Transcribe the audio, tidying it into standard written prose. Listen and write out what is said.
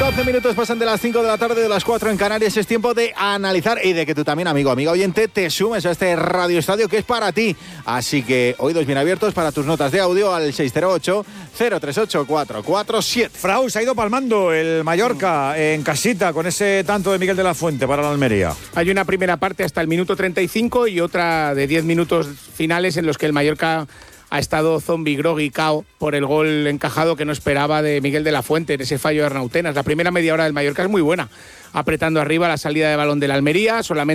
12 minutos pasan de las 5 de la tarde, de las 4 en Canarias. Es tiempo de analizar y de que tú también, amigo, amiga oyente, te sumes a este Radio Estadio que es para ti. Así que oídos bien abiertos para tus notas de audio al 608-038-447. Frau, se ha ido palmando el Mallorca en casita con ese tanto de Miguel de la Fuente para la Almería. Hay una primera parte hasta el minuto 35 y otra de 10 minutos finales en los que el Mallorca ha estado zombie, groggy, cao por el gol encajado que no esperaba de Miguel de la Fuente en ese fallo de Arnautenas. La primera media hora del Mallorca es muy buena, apretando arriba la salida de balón de la Almería, solamente